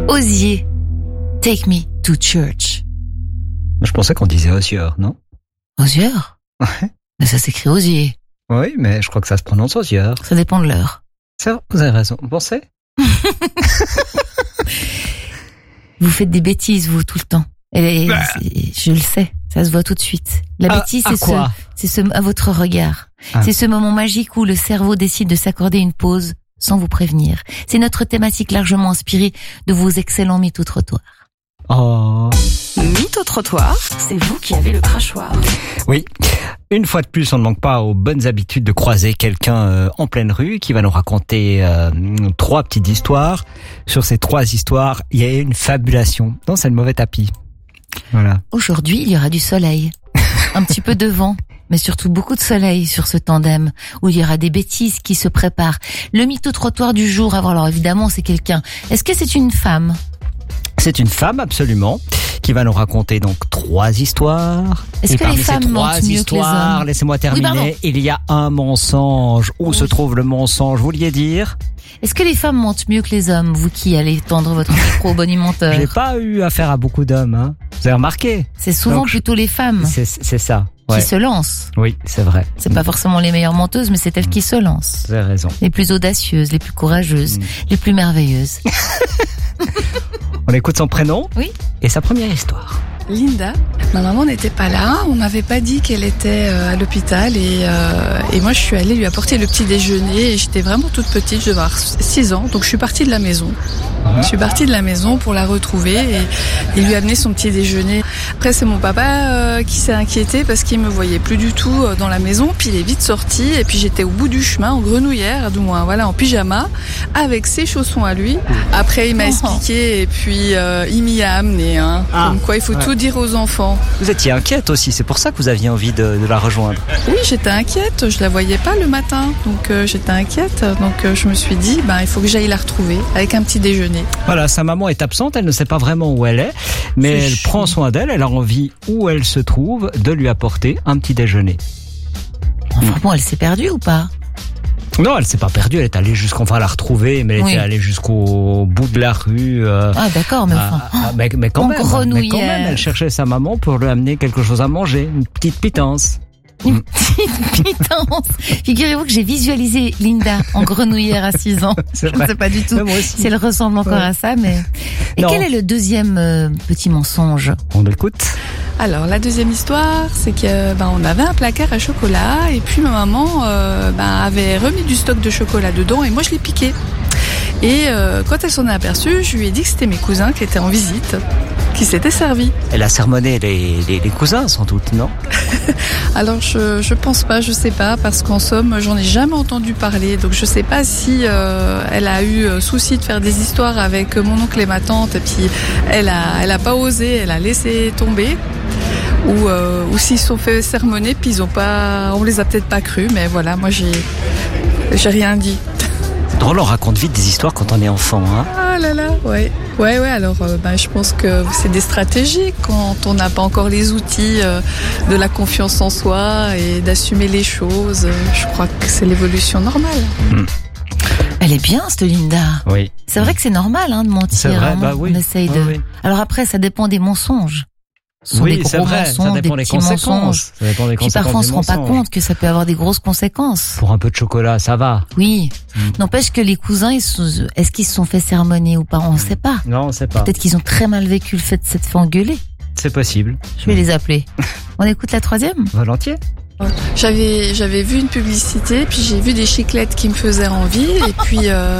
Osier. Take me to church. Je pensais qu'on disait Osier, non? Osier? Ouais. Mais ça s'écrit Osier. Oui, mais je crois que ça se prononce Osier. Ça dépend de l'heure. Ça, vous avez raison. Vous pensez? Vous faites des bêtises, vous, tout le temps. Je le sais. Ça se voit tout de suite. La bêtise, c'est à votre regard. C'est ce moment magique où le cerveau décide de s'accorder une pause sans vous prévenir. C'est notre thématique largement inspirée de vos excellents mythes au trottoir. Oh. Mythe au trottoir, c'est vous qui avez le crachoir. Oui. Une fois de plus, on ne manque pas aux bonnes habitudes de croiser quelqu'un en pleine rue qui va nous raconter 3 petites histoires. Sur ces 3 histoires, il y a une fabulation. Non, c'est le mauvais tapis. Voilà. Aujourd'hui, il y aura du soleil. Un petit peu de vent, mais surtout beaucoup de soleil sur ce tandem où il y aura des bêtises qui se préparent. Le mythe au trottoir du jour, alors évidemment, c'est quelqu'un. Est-ce que c'est une femme ? C'est une femme, absolument, qui va nous raconter donc 3 histoires. Est-ce que les femmes mentent mieux que les hommes ? Laissez-moi terminer. Oui, il y a un mensonge. Où se trouve le mensonge ? Vous vouliez dire ? Est-ce que les femmes mentent mieux que les hommes, vous qui allez tendre votre micro au bonimenteur ? J'ai pas eu affaire à beaucoup d'hommes, hein. Vous avez remarqué ? C'est souvent plutôt les femmes c'est ça. Ouais. Qui se lancent. Oui, c'est vrai. C'est pas forcément les meilleures menteuses, mais c'est elles qui se lancent. Vous avez raison. Les plus audacieuses, les plus courageuses, les plus merveilleuses. On écoute son prénom ? Oui. Et sa première histoire. Linda. Ma maman n'était pas là, on m'avait pas dit qu'elle était à l'hôpital et moi je suis allée lui apporter le petit déjeuner et j'étais vraiment toute petite, je devais avoir 6 ans, donc je suis partie de la maison. Je suis partie de la maison pour la retrouver et lui amener son petit déjeuner. Après c'est mon papa qui s'est inquiété parce qu'il me voyait plus du tout dans la maison, puis il est vite sorti et puis j'étais au bout du chemin en grenouillère, du moins voilà, en pyjama, avec ses chaussons à lui. Après il m'a expliqué et puis il m'y a amené, hein, comme quoi il faut tout dire aux enfants. Vous étiez inquiète aussi, c'est pour ça que vous aviez envie de la rejoindre. Oui, j'étais inquiète, je la voyais pas le matin, donc j'étais inquiète, donc je me suis dit, il faut que j'aille la retrouver avec un petit déjeuner. Voilà, sa maman est absente, elle ne sait pas vraiment où elle est, mais elle prend soin d'elle, elle a envie, où elle se trouve, de lui apporter un petit déjeuner. Enfin bon, elle s'est perdue ou pas ? Non, elle s'est pas perdue, elle est allée jusqu'à la retrouver, mais elle était allée jusqu'au bout de la rue. D'accord, mais enfin. Mais quand même, elle cherchait sa maman pour lui amener quelque chose à manger, une petite pitance. Une petite pitance. Figurez-vous que j'ai visualisé Linda en grenouillère à 6 ans. Je ne sais pas du tout si elle ressemble encore à ça, mais. Et quel est le deuxième petit mensonge ? On écoute. Alors la deuxième histoire, c'est que on avait un placard à chocolat et puis ma maman avait remis du stock de chocolat dedans et moi je l'ai piqué. Et quand elle s'en est aperçue, je lui ai dit que c'était mes cousins qui étaient en visite, qui s'étaient servis. Elle a sermonné les cousins sans doute, non ? Alors je pense pas, je sais pas, parce qu'en somme j'en ai jamais entendu parler, donc je sais pas si elle a eu souci de faire des histoires avec mon oncle et ma tante et puis elle a pas osé, elle a laissé tomber. Ou s'ils se sont fait sermonner puis on les a peut-être pas crus, mais voilà, moi j'ai rien dit. Drôle, on raconte vite des histoires quand on est enfant, hein. Ah là là, ouais, alors je pense que c'est des stratégies quand on n'a pas encore les outils de la confiance en soi et d'assumer les choses. Je crois que c'est l'évolution normale. Elle est bien, cette Linda. Oui. C'est vrai que c'est normal, de mentir. C'est vrai, oui. On essaye de. Oui. Alors après, ça dépend des mensonges. Oui, c'est vrai, ça dépend des conséquences. Puis parfois on se rend pas compte que ça peut avoir des grosses conséquences. Pour un peu de chocolat, ça va. Oui. N'empêche que les cousins, est-ce qu'ils se sont fait sermonner ou pas ? On ne sait pas. Non, on sait pas. Peut-être qu'ils ont très mal vécu le fait de s'être fait engueuler. C'est possible. Je vais les appeler. On écoute la 3e ? Volontiers. J'avais vu une publicité, puis j'ai vu des chiclettes qui me faisaient envie, et puis